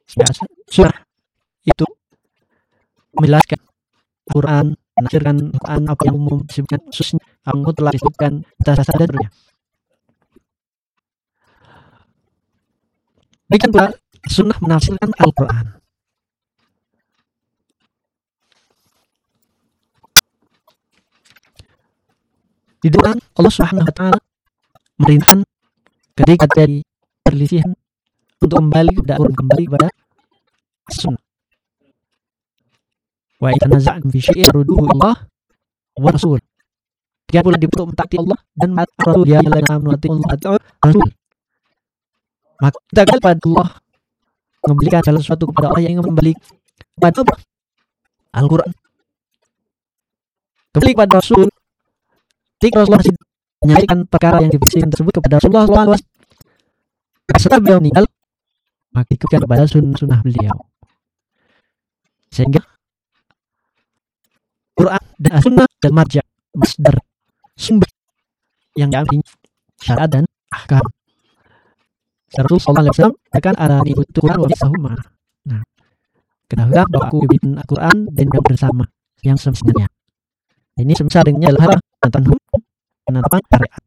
surah itu menjelaskan Quran, menafsirkan Quran apa yang umum disebutkan khususnya, yang mutlak disebutkan atas dasar dalilnya. Demikian pula sunnah menafsirkan Al-Quran. Di dalam Allah Subhanahu wa taala merintahkan ketika terjadi perselisihan untuk kembali kepada sunnah. Wa in tanaza'tum fi syai'in farudduhu ilallah wa rasul. Jika pula dibentuk mentaati Allah dan Rasul, ya ayyuhalladzina amanu atii'ullaha wa rasul. Maka kita kembali pada Allah, mengembalikan segala sesuatu kepada Allah yang ingin kembali kepada Al-Quran, kembali kepada Rasul. Ketika Rasulullah masih menyampaikan perkara yang diperselisihkan tersebut kepada Rasulullah SAW, setelah beliau meninggal, maka ikutkan kepada sunnah beliau. Sehingga Quran dan sunnah dan marja, masdar, sumber yang diambil syariat dan ahkam. Rasulullah SAW akan arani itu Quran wa bisahuma. Nah, ketahuilah bahwa aku bikin Al-Quran dan bersama yang semestinya. Ini semestinya dengan hal tentang hukum penetapan syariat.